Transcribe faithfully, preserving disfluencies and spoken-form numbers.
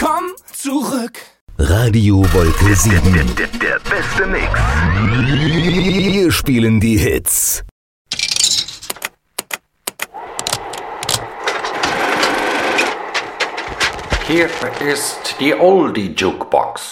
Komm zurück. Radio Wolke sieben. Der, der, der beste Mix. Wir spielen die Hits. Hier ist die Oldie Jukebox.